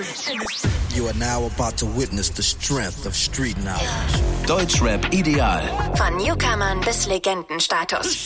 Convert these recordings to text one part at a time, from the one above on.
You are now about to witness the strength of street knowledge. Deutschrap ideal. Von Newcomern bis Legendenstatus.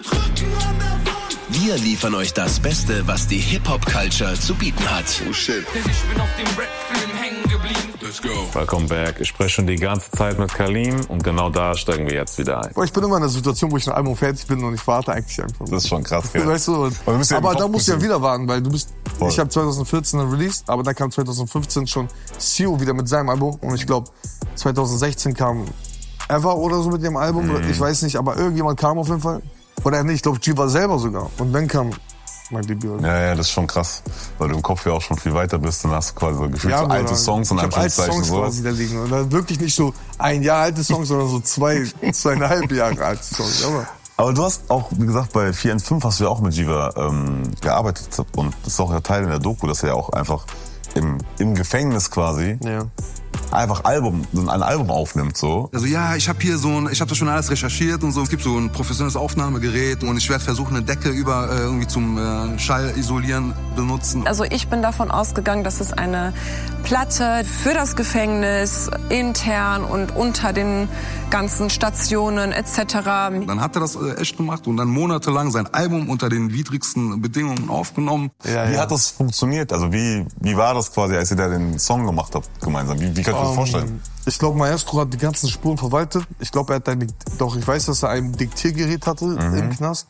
Wir liefern euch das Beste, was die Hip-Hop-Culture zu bieten hat. Oh shit. Ich bin auf dem Rap-Film hängen geblieben. Let's go. Welcome back. Ich spreche schon die ganze Zeit mit Kalim und genau da steigen wir jetzt wieder ein. Ich bin immer in einer Situation, wo ich ein Album fertig bin und ich warte eigentlich einfach. Das ist schon krass, gell? Weißt du, aber da musst du ja wieder warten, weil du bist. Voll. Ich habe 2014 released, aber dann kam 2015 schon Sio wieder mit seinem Album und ich glaube 2016 kam Ever oder so mit dem Album. Ich weiß nicht, aber irgendjemand kam auf jeden Fall. Oder nicht, ich glaube Jiva selber sogar. Und dann kam mein Debüt. Ja, das ist schon krass, weil du im Kopf ja auch schon viel weiter bist. Dann hast du quasi so gefühlt so alte Songs und alte Songs quasi da liegen. Und dann wirklich nicht so ein Jahr alte Songs, sondern so 2,5 Jahre alte Songs. Aber du hast auch, wie gesagt, bei 415 hast du ja auch mit Jiva gearbeitet. Und das ist auch ja Teil in der Doku, dass er ja auch einfach im Gefängnis quasi einfach ein Album aufnimmt, so. Also ja, ich habe das schon alles recherchiert und so. Es gibt so ein professionelles Aufnahmegerät und ich werde versuchen, eine Decke irgendwie zum Schallisolieren benutzen. Also ich bin davon ausgegangen, dass es eine Platte für das Gefängnis intern und unter den ganzen Stationen etc. Dann hat er das echt gemacht und dann monatelang sein Album unter den widrigsten Bedingungen aufgenommen. Wie hat das funktioniert? Also wie war das quasi, als ihr da den Song gemacht habt gemeinsam? Wie kannst du dir das vorstellen? Ich glaube, Maestro hat die ganzen Spuren verwaltet. Ich glaube, ich weiß, dass er ein Diktiergerät hatte im Knast.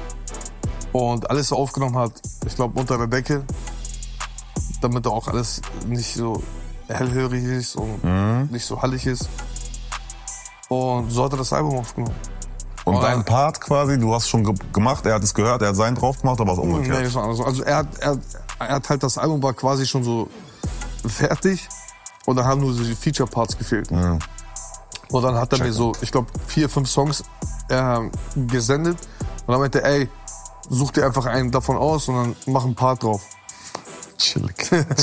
Und alles so aufgenommen hat, ich glaube, unter der Decke. Damit auch alles nicht so hellhörig ist und nicht so hallig ist. Und so hat er das Album aufgenommen. Und dein Part quasi, du hast schon gemacht, er hat es gehört, er hat seinen drauf gemacht, aber es umgekehrt. Nee, das war anders. Also er hat halt, das Album war quasi schon so fertig und dann haben nur so die Feature-Parts gefehlt. Und dann hat er mir so, ich glaube, 4, 5 Songs gesendet und dann meinte er, ey, such dir einfach einen davon aus und dann mach einen Part drauf. Chillig.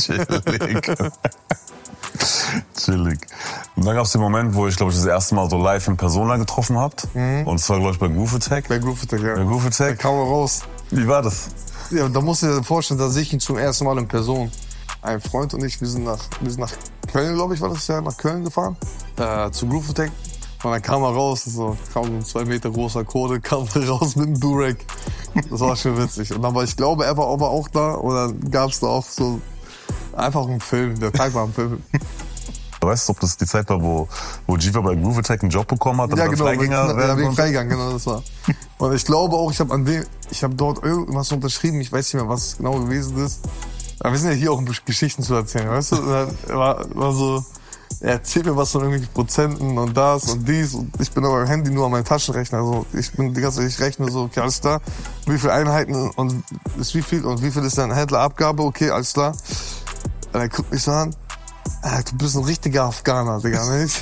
Chillig. Und dann gab es den Moment, wo ich, glaube ich, das erste Mal so live in Persona getroffen habt. Und zwar, glaube ich, bei Groove Attack. Bei Groove Attack, ja. Bei Groove Attack. Da kam er raus. Wie war das? Ja, da musst du dir vorstellen, da sehe ich ihn zum ersten Mal in Person. Ein Freund und ich, wir sind nach Köln, glaube ich, war das ja, nach Köln gefahren. Zu Groove Attack. Und dann kam er raus, kam so ein 2 Meter großer Kode, kam raus mit einem Durek. Das war schon witzig. Und dann war, ich glaube, er war aber auch da. Und dann gab es da auch so einfach einen Film. Der Tag war ein Film. Weißt du, ob das die Zeit war, wo Jiva bei Groove Attack einen Job bekommen hat? Ja, genau. Wegen Freigang, genau, das war. Und ich glaube auch, ich habe dort irgendwas unterschrieben. Ich weiß nicht mehr, was es genau gewesen ist. Aber wir sind ja hier auch, um Geschichten zu erzählen, weißt du? Und dann war so, er erzählt mir was von irgendwelchen Prozenten und das und dies. Und ich bin aber im Handy nur an meinem Taschenrechner. Also ich rechne so, okay, alles klar. Wie viele Einheiten und ist wie viel und wie viel ist deine Händlerabgabe? Okay, alles klar. Und er guckt mich so an. Du bist ein richtiger Afghaner, Digga, nicht?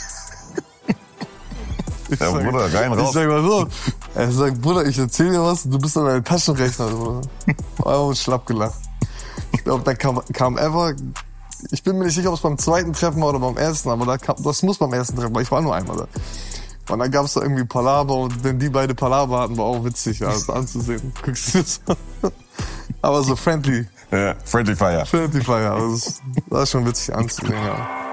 Ja, Bruder, rein raus. Ich sag mal so. Er sagt, Bruder, ich erzähl dir was, du bist an deinem Taschenrechner, Bruder. Und schlapp gelacht. Ich glaube, da kam Ever. Ich bin mir nicht sicher, ob es beim zweiten Treffen war oder beim ersten, aber das muss beim ersten Treffen, weil ich war nur einmal da. Und dann gab es da irgendwie Palaver und wenn die beide Palaver hatten, war auch witzig, ja, das anzusehen. Guckst du das an? Aber so friendly. Ja, Friendly Fire. Friendly Fire, das war schon witzig anzusehen, ja.